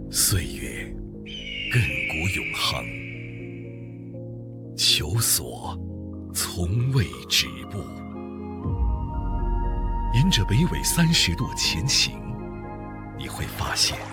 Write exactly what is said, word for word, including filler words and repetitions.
岁月亘古永恒，求索从未止步。沿着北纬三十度前行，你会发现